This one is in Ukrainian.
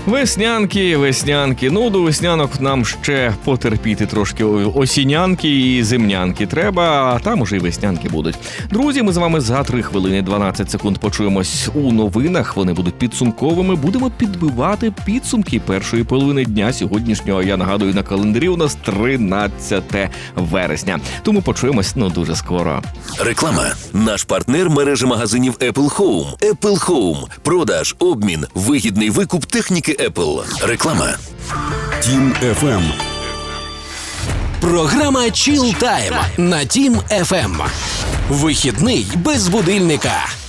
Веснянки, веснянки. Ну, до веснянок нам ще потерпіти трошки. Осінянки і зимнянки треба, а там уже і веснянки будуть. Друзі, ми з вами за 3 хвилини 12 секунд почуємось у новинах. Вони будуть підсумковими. Будемо підбивати підсумки першої половини дня сьогоднішнього. Я нагадую, на календарі у нас 13 вересня. Тому почуємось, дуже скоро. Реклама. Наш партнер мережі магазинів Apple Home. Apple Home. Продаж, обмін, вигідний викуп техніки Apple. Реклама. Тім FM. Програма Chill Time на Тім FM. Вихідний без будильника.